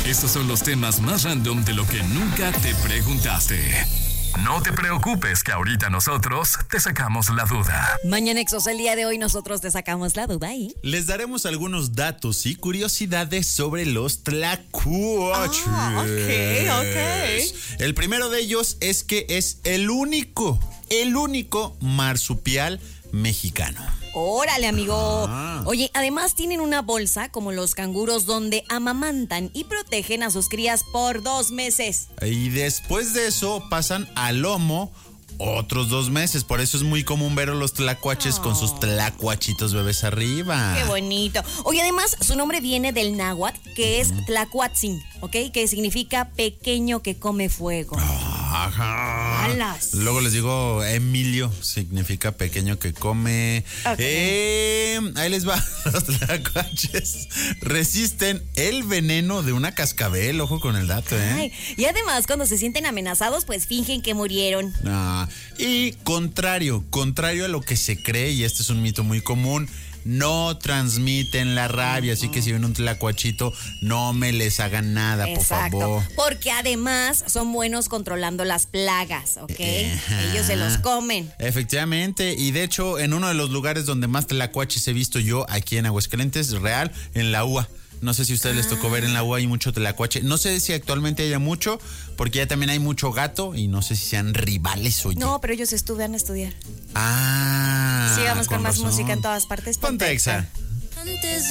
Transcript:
Estos son los temas más random de lo que nunca te preguntaste. No te preocupes que ahorita nosotros te sacamos la duda. Mañanexos, el día de hoy nosotros te sacamos la duda y les daremos algunos datos y curiosidades sobre los tlacuaches. Ok. El primero de ellos es que es el único marsupial mexicano. Órale, amigo. Ah. Oye, además tienen una bolsa como los canguros donde amamantan y protegen a sus crías por 2 meses. Y después de eso pasan al lomo otros 2 meses. Por eso es muy común ver a los tlacuaches con sus tlacuachitos bebés arriba. Qué bonito. Oye, además su nombre viene del náhuatl, que es Tlacuatzin, ¿ok? Que significa pequeño que come fuego. Ajá. ¡Alas! Luego les digo, Emilio significa pequeño que come. Okay. Ahí les va. Los tlacuaches resisten el veneno de una cascabel. Ojo con el dato, Ay, y además cuando se sienten amenazados, pues fingen que murieron. Y contrario a lo que se cree, y este es un mito muy común, no transmiten la rabia, así que si ven un tlacuachito, no me les hagan nada, Exacto, por favor. porque además son buenos controlando las plagas, ¿ok? Ellos se los comen. Efectivamente, y de hecho, en uno de los lugares donde más tlacuaches he visto yo, aquí en Aguascalientes, real, en la UA. No sé si a ustedes les tocó ver en la UA, hay mucho tlacuache. No sé si actualmente haya mucho, porque ya también hay mucho gato y no sé si sean rivales o No, pero ellos van a estudiar. Ah. Sigamos con más razón. música en todas partes. Ponte Exa.